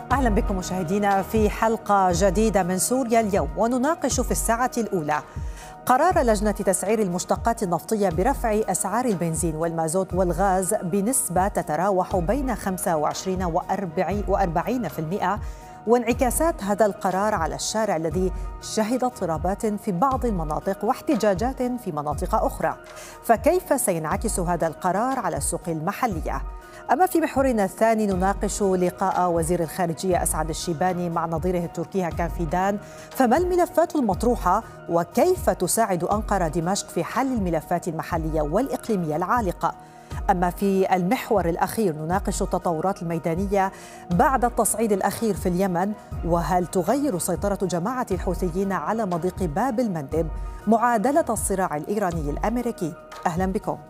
أهلا بكم مشاهدينا في حلقة جديدة من سوريا اليوم، ونناقش في الساعة الأولى قرار لجنة تسعير المشتقات النفطية برفع أسعار البنزين والمازوت والغاز بنسبة تتراوح بين 25 و40%، وانعكاسات هذا القرار على الشارع الذي شهد اضطرابات في بعض المناطق واحتجاجات في مناطق أخرى. فكيف سينعكس هذا القرار على السوق المحلية؟ أما في محورنا الثاني نناقش لقاء وزير الخارجية أسعد الشيباني مع نظيره التركي هاكان فيدان، فما الملفات المطروحة وكيف تساعد أنقرة دمشق في حل الملفات المحلية والإقليمية العالقة؟ أما في المحور الأخير نناقش التطورات الميدانية بعد التصعيد الأخير في اليمن، وهل تغير سيطرة جماعة الحوثيين على مضيق باب المندب معادلة الصراع الإيراني الأمريكي؟ أهلا بكم.